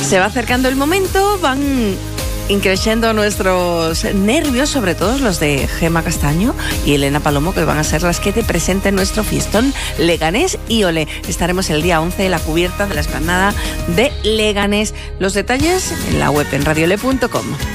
Se va acercando el momento, van increciendo nuestros nervios, sobre todo los de Gemma Castaño y Elena Palomo, que van a ser las que te presenten nuestro fiestón Leganés y Olé. Estaremos el día 11 en la cubierta de la explanada de Leganés. Los detalles en la web en radiole.com.